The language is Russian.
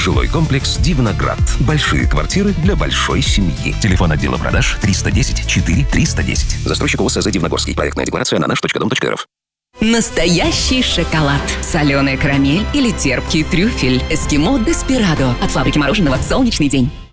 Жилой комплекс «Дивноград». Большие квартиры для большой семьи. Телефон отдела продаж 310 4 310. Застройщик ОСЗ «Дивногорский». Проектная декларация на наш.дом.рф. Настоящий шоколад. Соленая карамель или терпкий трюфель. Эскимо Деспирадо. От фабрики мороженого «Солнечный день».